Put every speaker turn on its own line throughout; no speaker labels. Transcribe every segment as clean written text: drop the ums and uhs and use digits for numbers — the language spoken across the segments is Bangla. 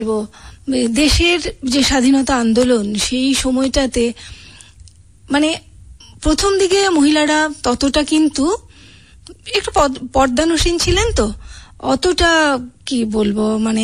দেশের যে স্বাধীনতা আন্দোলন সেই সময়টাতে মানে প্রথম দিকে মহিলারা ততটা কিন্তু একটু পর্দানুসীন ছিলেন, তো অতটা কি বলবো মানে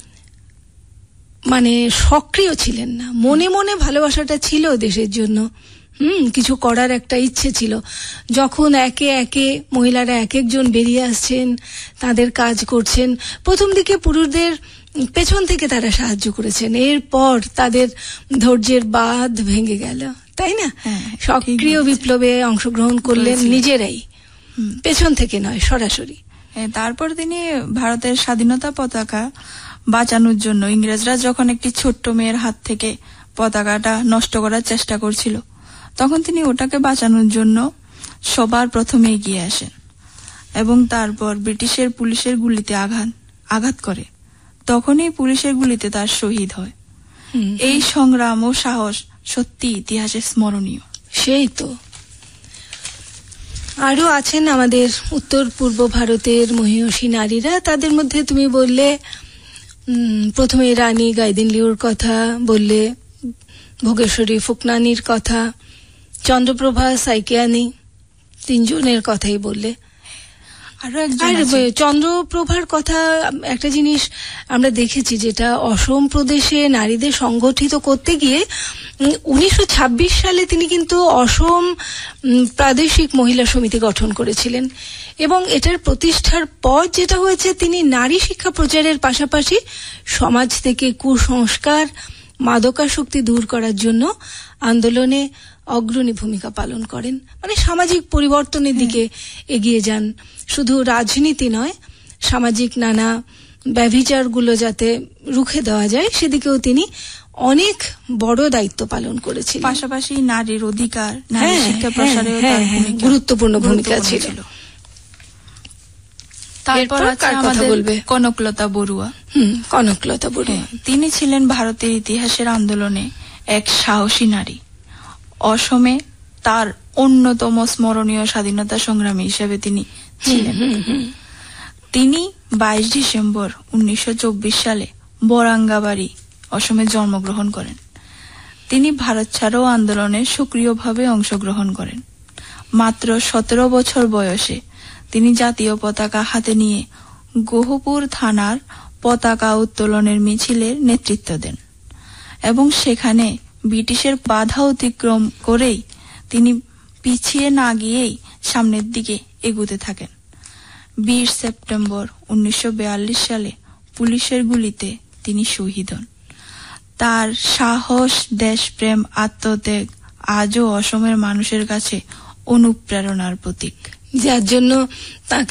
মানে সক্রিয় ছিলেন না। মনে মনে ভালোবাসাটা ছিল দেশের জন্য, কিছু করার একটা ইচ্ছে ছিল। যখন একে একে মহিলারা এক একজন বেরিয়ে আসছেন, তাদের কাজ করছেন, প্রথম দিকে পুরুষদের পেছন থেকে তারা সাহায্য করেছেন, এরপর তাদের ধৈর্যের বাঁধ ভেঙে গেল, তাই না? সক্রিয় বিপ্লবে অংশগ্রহণ করলেন নিজেরাই, পেছন থেকে নয়, সরাসরি।
তারপর তিনি ভারতের স্বাধীনতা পতাকা বাঁচানোর জন্য ইংরেজরা যখন একটি ছোট্ট মেয়ের হাত থেকে পতাকাটা নষ্ট করার চেষ্টা করছিল, তখন তিনি ওটাকে বাঁচানোর জন্য সবার প্রথমে এগিয়ে আসেন এবং তারপর ব্রিটিশের পুলিশের গুলিতে আঘাত করে। তখনই পুলিশের গুলিতে তার শহীদ হয়। এই সংগ্রাম ও সাহস সত্যি ইতিহাসে স্মরণীয়।
সেই তো। আরো আছেন আমাদের উত্তর পূর্ব ভারতের মহিয়সী নারীরা। তাদের মধ্যে তুমি বললে প্রথমে রানী গাইদিনলিউর কথা বললে, ভোগেশ্বরী ফুকনানির কথা, চন্দ্রপ্রভা সাইকিয়ানি, তিনজনের কথাই বললে। আর চন্দ্রপ্রভার কথা একটা জিনিস আমরা দেখেছি, যেটা অসম প্রদেশে নারীদের সংগঠিত করতে গিয়ে 1926 সালে তিনি কিন্তু অসম প্রাদেশিক মহিলা সমিতি গঠন করেছিলেন, এবং এটার প্রতিষ্ঠার পর যেটা হয়েছে, তিনি নারী শিক্ষা প্রচারের পাশাপাশি সমাজ থেকে কুসংস্কার, মাদকাসক্তি দূর করার জন্য আন্দোলনে অগ্রণী ভূমিকা পালন করেন। মানে সামাজিক পরিবর্তনের দিকে এগিয়ে যান। শুধু রাজনীতি নয়, সামাজিক নানা ব্যভিচারগুলো যাতে রুখে দেওয়া যায় সেদিকেও তিনি অনেক বড় দায়িত্ব পালন করেছিলেন।
পাশাপাশি নারীর অধিকার, নারী শিক্ষা প্রসারে
গুরুত্বপূর্ণ ভূমিকা ছিল।
তারপর কথা বলবে কনকলতা বড়ুয়া।
কনকলতা বড়ুয়া,
তিনি ছিলেন ভারতের ইতিহাসের আন্দোলনে এক সাহসী নারী। অসমে তার অন্যতম স্মরণীয় স্বাধীনতা সংগ্রামী হিসেবে তিনি ছিলেন। তিনি 22 ডিসেম্বর 1924 সালে বরাঙ্গাবাড়ি, অসমে জন্মগ্রহণ করেন। তিনি ভারত ছাড়ো আন্দোলনে সক্রিয়ভাবে অংশগ্রহণ করেন। মাত্র 17 বছর বয়সে তিনি জাতীয় পতাকা হাতে নিয়ে গহপুর থানার পতাকা উত্তোলনের মিছিলের নেতৃত্ব দেন এবং সেখানে ব্রিটিশের বাধা অতিক্রম করেই তিনি পিছিয়ে না গিয়েই সামনের দিকে এগুতে থাকেন। 20 সেপ্টেম্বর 1942 সালে পুলিশের গুলিতে তিনি শহীদ হন। তার সাহস, দেশপ্রেম, আত্মত্যাগ আজও অসমের মানুষের কাছে অনুপ্রেরণার প্রতীক,
যার জন্য তাকে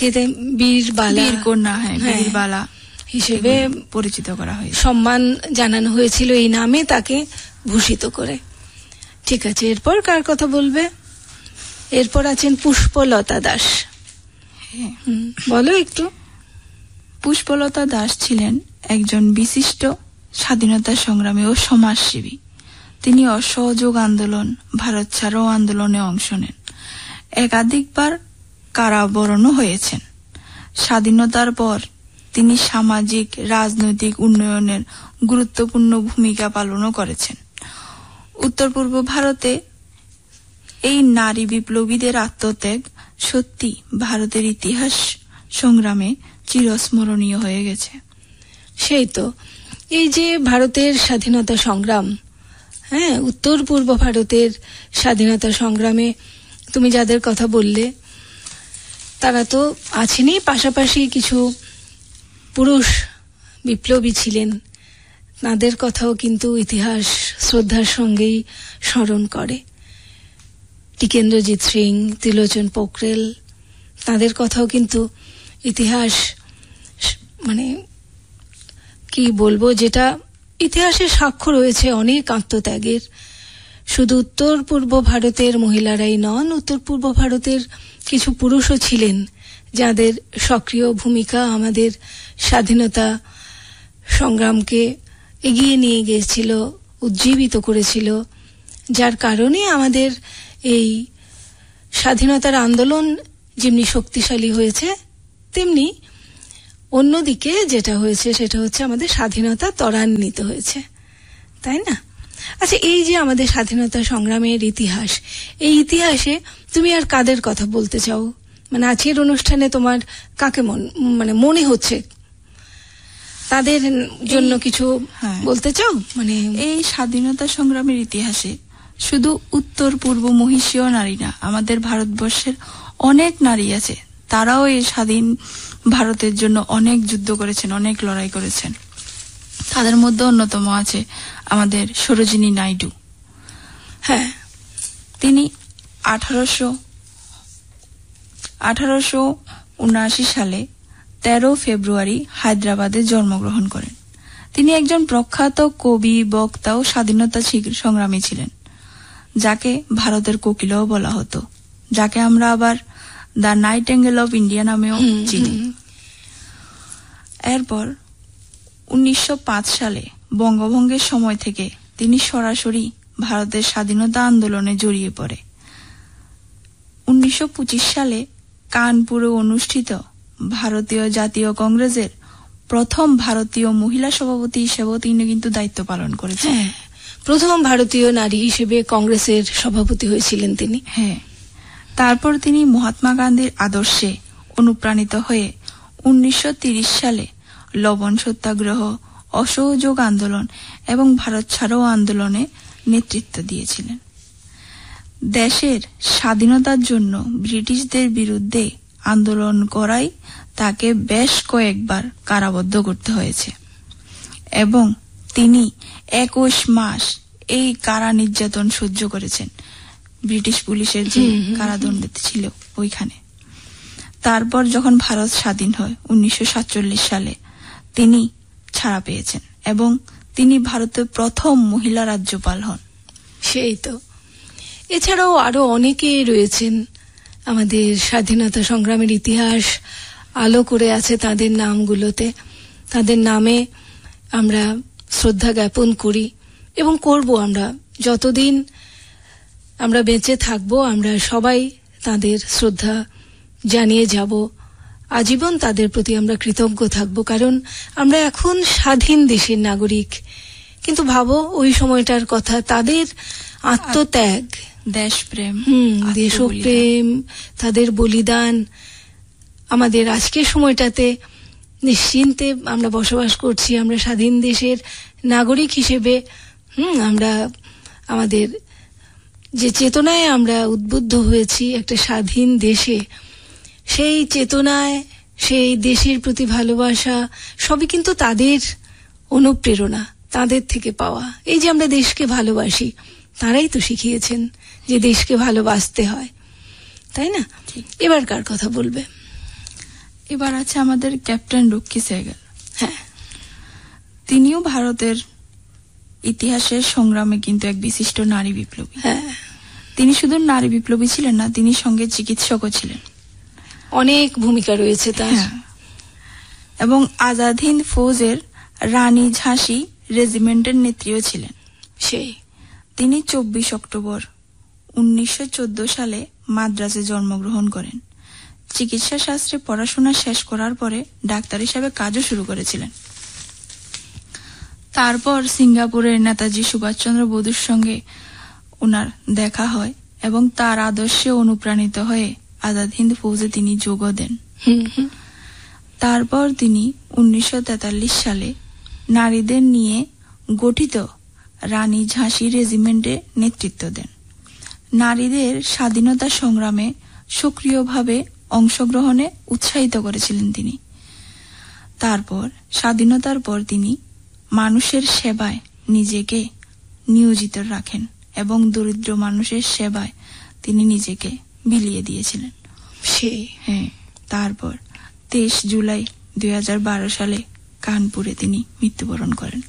বীরবালা হিসেবে পরিচিত করা হয়েছে,
সম্মান জানানো হয়েছিল এই নামে তাকে ভূষিত করে। ঠিক আছে, এরপর কার কথা বলবে? এরপর আছেন পুষ্পলতা দাস। বলো একটু।
পুষ্পলতা দাস ছিলেন একজন বিশিষ্ট স্বাধীনতা সংগ্রামী ও সমাজসেবী। তিনি অসহযোগ আন্দোলন, ভারত ছাড়ো আন্দোলনে অংশ নেন। একাধিকবার কারাবরণও হয়েছেন। স্বাধীনতার পর তিনি সামাজিক, রাজনৈতিক উন্নয়নের গুরুত্বপূর্ণ ভূমিকা পালনও করেছেন। উত্তর পূর্ব ভারতে এই নারী বিপ্লবীদের আত্মত্যাগ সত্যি ভারতের ইতিহাস সংগ্রামে চিরস্মরণীয় হয়ে গেছে।
সেই তো, এই যে ভারতের স্বাধীনতা সংগ্রাম, উত্তর পূর্ব ভারতের স্বাধীনতা সংগ্রামে তুমি যাদের কথা বললে তারা তো আছেনই, পাশাপাশি কিছু পুরুষ বিপ্লবী ছিলেন, তাদের কথাও কিন্তু ইতিহাস শ্রদ্ধার সঙ্গেই স্মরণ করে। টিকেন্দ্রজিৎ সিং, ত্রিলোচন পোখরেল, তাদের কথাও কিন্তু ইতিহাস মানে কি বলবো, যেটা ইতিহাসে সাক্ষ্য রয়েছে অনেক আত্মত্যাগের। শুধু উত্তর পূর্ব ভারতের মহিলারাই নন, উত্তর পূর্ব ভারতের কিছু পুরুষও ছিলেন যাদের সক্রিয় ভূমিকা আমাদের স্বাধীনতা সংগ্রামকে এগিয়ে নিয়ে গিয়েছিল, উজ্জীবিত করেছিল, যার কারণে আমাদের এই স্বাধীনতার আন্দোলন যেমনি শক্তিশালী হয়েছে, তেমনি অন্যদিকে যেটা হয়েছে সেটা হচ্ছে আমাদের স্বাধীনতা ত্বরান্বিত হয়েছে, তাই না? আচ্ছা, এই যে আমাদের স্বাধীনতা সংগ্রামের ইতিহাস, এই ইতিহাসে তুমি আর কাদের কথা বলতে চাও? মানে আজকের অনুষ্ঠানে তোমার কাকে মনে হচ্ছে তাদের জন্য কিছু বলতে চাও? মানে
এই স্বাধীনতা সংগ্রামের ইতিহাসে শুধু উত্তর পূর্ব মহিষীয় নারী না, আমাদের ভারতবর্ষের অনেক নারী আছে, তারাও এই স্বাধীন ভারতের জন্য অনেক যুদ্ধ করেছেন, অনেক লড়াই করেছেন। তাদের মধ্যে অন্যতম আছে আমাদের সরোজিনী নাইডু।
হ্যাঁ,
তিনি 1879 সালে 13 ফেব্রুয়ারি হায়দ্রাবাদে জন্মগ্রহণ করেন। তিনি একজন প্রখ্যাত কবি, বক্তা ও স্বাধীনতা সংগ্রামী ছিলেন, যাকে ভারতের কোকিলও বলা হতো, যাকে আমরা আবার দ্য নাইটেঙ্গেল অফ ইন্ডিয়া নামেও চিনি। এরপর 1905 সালে বঙ্গভঙ্গের সময় থেকে তিনি সরাসরি ভারতের স্বাধীনতা আন্দোলনে জড়িয়ে পড়ে। 1925 সালে কানপুরে অনুষ্ঠিত ভারতীয় জাতীয় কংগ্রেসের প্রথম ভারতীয় মহিলা সভাপতি হিসেবেও তিনি কিন্তু দায়িত্ব পালন করেছেন।
প্রথম ভারতীয় নারী হিসেবে কংগ্রেসের সভাপতি হয়েছিলেন তিনি।
হ্যাঁ, তারপর তিনি মহাত্মা গান্ধীর আদর্শে অনুপ্রাণিত হয়ে 1930 সালে লবণ সত্যাগ্রহ, অসহযোগ আন্দোলন এবং ভারত ছাড়ো আন্দোলনে নেতৃত্ব দিয়েছিলেন। দেশের স্বাধীনতার জন্য ব্রিটিশদের বিরুদ্ধে আন্দোলন করাই তাকে বেশ কয়েকবার কারাবদ্ধ করতে হয়েছে এবং তিনি 21 মাস এই কারা নির্যাতন সহ্য করেছেন। ব্রিটিশ পুলিশের যে কারাদণ্ড ছিল ওইখানে। তারপর যখন ভারত স্বাধীন হয় 1947 সালে তিনি ছাড়া পেয়েছেন এবং তিনি ভারতের প্রথম মহিলা রাজ্যপাল হন।
সেই তো। এছাড়াও আরো অনেকেই রয়েছেন আমাদের স্বাধীনতা সংগ্রামের ইতিহাস আলো করে আছে তাদের নামগুলোতে। তাদের নামে আমরা শ্রদ্ধা জ্ঞাপন করি এবং করব। আমরা যতদিন আমরা বেঁচে থাকব আমরা সবাই তাদের শ্রদ্ধা জানিয়ে যাব, আজীবন তাদের প্রতি আমরা কৃতজ্ঞ থাকব, কারণ আমরা এখন স্বাধীন দেশের নাগরিক। কিন্তু ভাবো ওই সময়টার কথা, তাদের আত্মত্যাগ,
দেশপ্রেম,
দেশপ্রেম, তাদের বলিদান আমাদের আজকের সময়টাতে নিশ্চিন্তে আমরা বসবাস করছি। আমরা স্বাধীন দেশের নাগরিক হিসেবে আমরা আমাদের যে চেতনায় আমরা উদ্বুদ্ধ হয়েছি একটা স্বাধীন দেশে, সেই চেতনায়, সেই দেশের প্রতি ভালোবাসা সবই কিন্তু তাদের অনুপ্রেরণা, তাদের থেকে পাওয়া। এই যে আমরা দেশকে ভালোবাসি, তারাই তো শিখিয়েছেন যে দেশকে ভালোবাসতে হয়, তাই না? এবার কার কথা বলবে?
এবার আছে আমাদের ক্যাপ্টেন রক্ষী সেহগল।
হ্যাঁ,
তিনিও ভারতের ইতিহাসের সংগ্রামে কিন্তু এক বিশিষ্ট নারী বিপ্লবী।
হ্যাঁ,
তিনি শুধু নারী বিপ্লবী ছিলেন না, তিনি সঙ্গে চিকিৎসকও ছিলেন।
অনেক ভূমিকা রয়েছে তার।
এবং আজাদ হিন্দ ফৌজের রানী ঝাঁসি রেজিমেন্টের নেত্রীও ছিলেন।
সেই
তিনি 24 অক্টোবর 1914 সালে মাদ্রাজে জন্মগ্রহণ করেন। চিকিৎসা শাস্ত্রে পড়াশোনা শেষ করার পরে ডাক্তার হিসেবে কাজও শুরু করেছিলেন। তারপর সিঙ্গাপুরের নেতাজি সুভাষচন্দ্র বসুর সঙ্গে ওনার দেখা হয় এবং তার আদর্শে অনুপ্রাণিত হয়ে আজাদ হিন্দ ফৌজে তিনি যোগ দেন। তারপর তিনি 1943 সালে নারীদের নিয়ে গঠিত রানী ঝাঁসি রেজিমেন্টে নেতৃত্ব দেন। নারীদের স্বাধীনতা সংগ্রামে সক্রিয়ভাবে অংশগ্রহণে উৎসাহিত করেছিলেন তিনি। তারপর স্বাধীনতার পর তিনি মানুষের সেবায় নিজেকে নিয়োজিত রাখেন এবং দরিদ্র মানুষের সেবায় তিনি নিজেকে বিলিয়ে দিয়েছিলেন। তারপর 23 জুলাই 2012 সালে কানপুরে তিনি মৃত্যুবরণ করেন।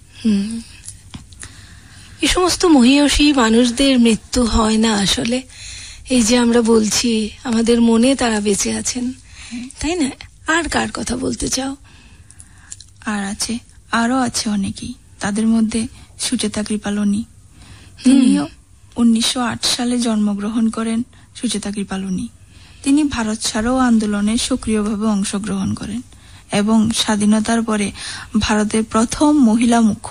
এই সমস্ত মহিয়সী মানুষদের মৃত্যু হয় না আসলে, এই যে আমরা বলছি আমাদের মনে তারা বেঁচে আছেন, তাই না? আর কার কথা বলতে চাও?
আরো আছে অনেকেই, তাদের মধ্যে সুচেতা কৃপালনী। তিনিও 1908 সালে জন্মগ্রহণ করেন। সুচেতা কৃপালনী তিনি ভারত ছাড়ো আন্দোলনে সক্রিয়ভাবে অংশগ্রহণ করেন এবং স্বাধীনতার পরে ভারতের প্রথম মহিলা মুখ্য